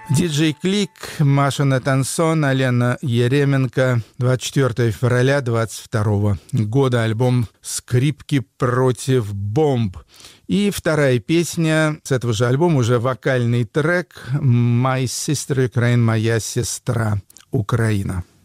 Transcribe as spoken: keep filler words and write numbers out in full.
Диджей Клик, Маша Натансон, Алена Еременко. двадцать четвёртого февраля двадцать второго года. Альбом «Скрипки против бомб». И вторая песня с этого же альбома, уже вокальный трек «My Sister Ukraine», «Моя сестра Украина».